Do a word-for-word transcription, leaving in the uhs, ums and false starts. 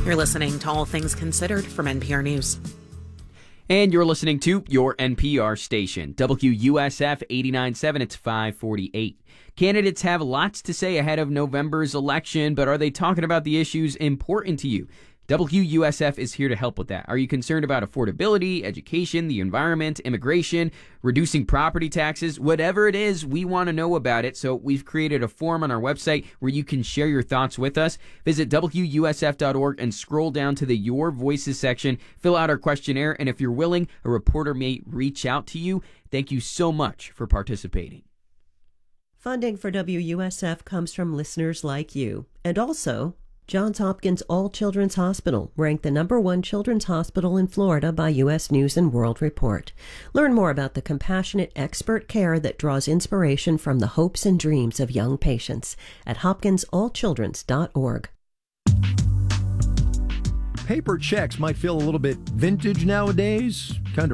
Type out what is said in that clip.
You're listening to All Things Considered from N P R News. And you're listening to your N P R station, W U S F eighty-nine point seven. It's five forty-eight. Candidates have lots to say ahead of November's election, but are they talking about the issues important to you? W U S F is here to help with that. Are you concerned about affordability, education, the environment, immigration, reducing property taxes? Whatever it is, we want to know about it. So we've created a form on our website where you can share your thoughts with us. Visit W U S F dot org and scroll down to the Your Voices section. Fill out our questionnaire, and if you're willing, a reporter may reach out to you. Thank you so much for participating. Funding for W U S F comes from listeners like you, and also Johns Hopkins All Children's Hospital, ranked the number one children's hospital in Florida by U S News and World Report. Learn more about the compassionate expert care that draws inspiration from the hopes and dreams of young patients at hopkins all children's dot org. Paper checks might feel a little bit vintage nowadays, kind of